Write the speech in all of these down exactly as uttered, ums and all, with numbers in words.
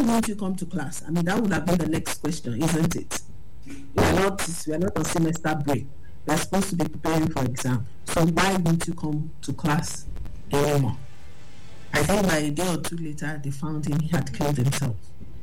won't you come to class? I mean, that would have been the next question, isn't it? We are not, we are not on semester break. We are supposed to be preparing for exam. So why won't you come to class anymore? I think by a day or two later, they found him, he had killed himself.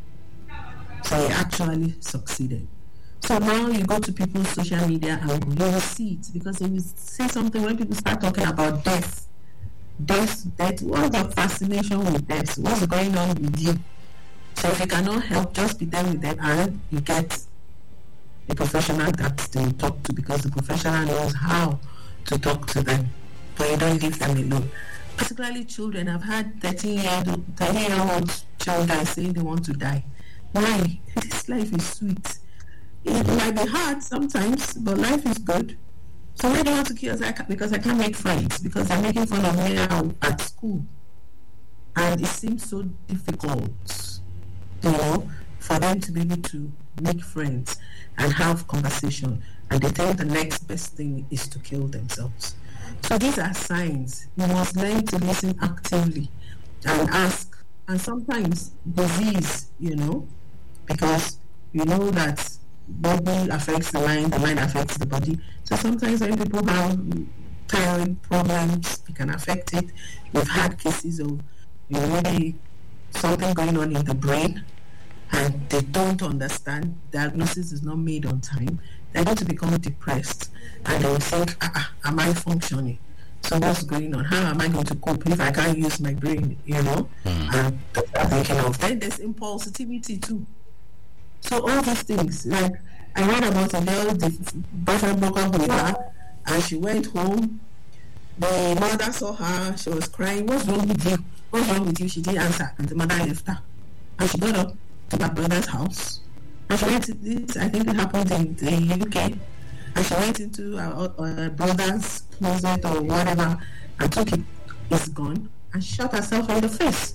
So he actually succeeded. So now you go to people's social media and you will see it, because if you say something, when people start talking about death, death, death, what's the fascination with death? What's going on with you? So if you cannot help, just be there with them and you get a professional that they talk to, because the professional knows how to talk to them, but you don't leave them alone. Particularly children. I've had thirteen-year-old children saying they want to die. Why? This life is sweet. It might be hard sometimes, but life is good. So why do you want to kill us? Because I can't make friends, because they're making fun of me at school. And it seems so difficult, you know, for them to be able to make friends and have conversation. And they think the next best thing is to kill themselves. So these are signs. You must learn to listen actively and ask. And sometimes disease, you know, because you know that body affects the mind, the mind affects the body. So sometimes when people have thyroid problems, it can affect it. We've had cases of, you know, maybe something going on in the brain, and they don't understand. Diagnosis is not made on time. They're going to become depressed, and they will think, ah, ah, am I functioning? So what's going on? How am I going to cope if I can't use my brain, you know? Mm. And I'm thinking of, then there's impulsivity too. So all these things, like I read about a girl, the boyfriend broke up with her, and she went home. The mother saw her, she was crying. What's wrong with you? What's wrong with you? She didn't answer, and the mother left her. And she got up to my brother's house, and she went to this, I think it happened in the U K, and she went into her, her brother's closet or whatever, and took it, his gun, and shot herself in the face.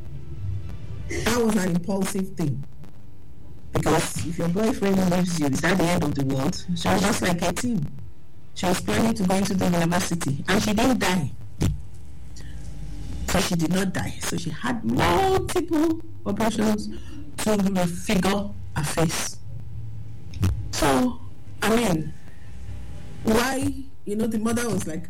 That was an impulsive thing. Because if your boyfriend leaves you, it's at the end of the world. She was just like eighteen. She was planning to go into the university, and she didn't die. So she did not die. So she had multiple operations to refigure her face. So, I mean, why, you know, the mother was like,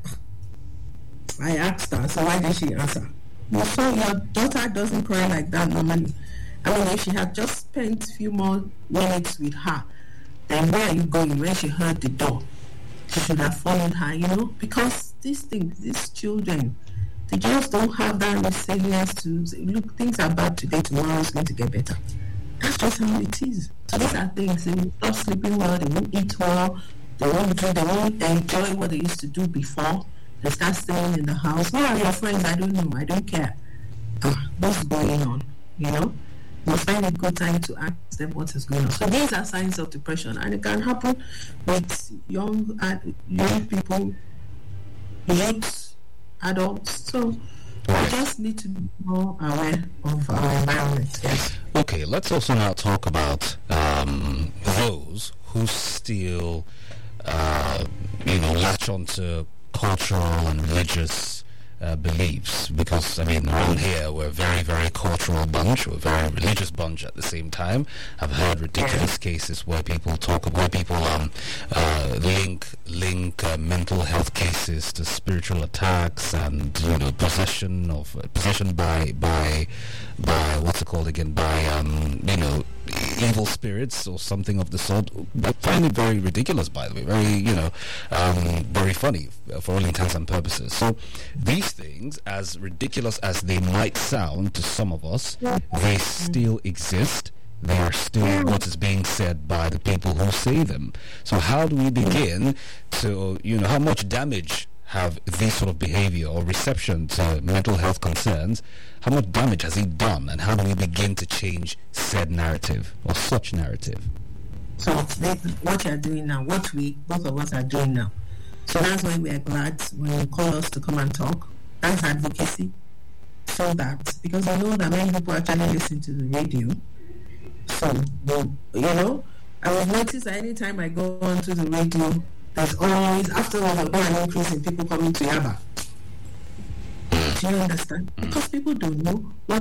I asked her, so why did she answer? Well, so your daughter doesn't cry like that normally. I mean, if she had just spent a few more minutes with her, then where are you going? When she heard the door, she should have followed her, you know, because these things, these children, they just don't have that resilience to say, look, things are bad today, tomorrow is going to get better. That's just how it is. So these are things, they will stop sleeping well, they won't eat well, they won't drink, they won't enjoy what they used to do before. They start staying in the house. Where are your friends? I don't know, I don't care. Uh, what's going on, you know? You find a good time to ask them what is going on. So these are signs of depression, and it can happen with young uh, young people, youth, adults. So we just need to be more aware of our environment. Yes. Okay, let's also now talk about um, those who still, uh, you know, latch onto cultural and religious Uh, beliefs, because I mean around here we're a very very cultural bunch, we're a very religious bunch at the same time. I've heard ridiculous cases where people talk where people um uh, link link uh, mental health cases to spiritual attacks and, you know, possession of uh, possession by by by what's it called again by um you know evil spirits or something of the sort. I find it very ridiculous, by the way, very, you know, um, very funny for all intents and purposes. So these things, as ridiculous as they might sound to some of us, they still exist. They are still what is being said by the people who say them. So how do we begin to, you know, how much damage have this sort of behavior or reception to mental health concerns, how much damage has it done, and how do we begin to change said narrative or such narrative? So what you're doing now, what we, both of us are doing now. So that's why we are glad when you call us to come and talk. That's advocacy. So that, because I know that many people actually listen to the radio. So, you know, I will notice that anytime I go onto the radio, there's always, afterwards, I'll go an increase in people coming to Yaba. Do you understand? Because people don't know what